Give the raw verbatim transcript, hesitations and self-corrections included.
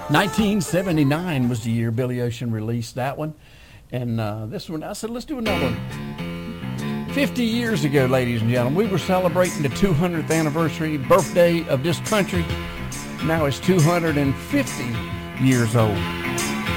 nineteen seventy-nine was the year Billy Ocean released that one. And uh, this one, I said, let's do another one. fifty years ago, ladies and gentlemen, we were celebrating the two hundredth anniversary birthday of this country. Now it's two hundred fifty years old.